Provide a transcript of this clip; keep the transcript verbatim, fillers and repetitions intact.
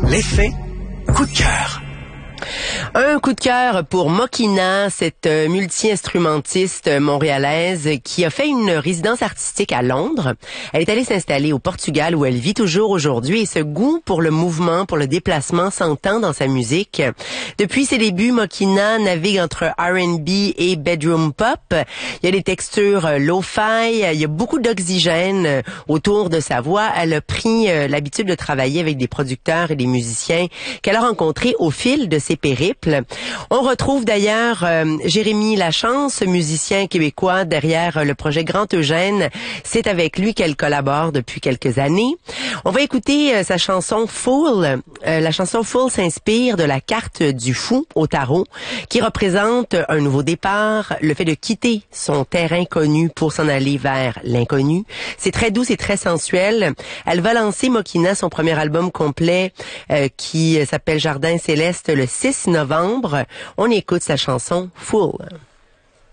L'effet coup de cœur. Un coup de cœur pour Mokina, cette multi-instrumentiste montréalaise qui a fait une résidence artistique à Londres. Elle est allée s'installer au Portugal où elle vit toujours aujourd'hui et ce goût pour le mouvement, pour le déplacement s'entend dans sa musique. Depuis ses débuts, Mokina navigue entre R and B et bedroom pop. Il y a des textures lo-fi, il y a beaucoup d'oxygène autour de sa voix. Elle a pris l'habitude de travailler avec des producteurs et des musiciens qu'elle a rencontrés au fil de ses périples. On retrouve d'ailleurs euh, Jérémy Lachance, musicien québécois derrière euh, le projet Grand Eugène. C'est avec lui qu'elle collabore depuis quelques années. On va écouter euh, sa chanson Fool. Euh, la chanson Fool s'inspire de la carte du fou au tarot qui représente un nouveau départ, le fait de quitter son terrain connu pour s'en aller vers l'inconnu. C'est très doux, c'est très sensuel. Elle va lancer Mokina, son premier album complet euh, qui s'appelle Jardin Céleste le six novembre. On écoute sa chanson Fool.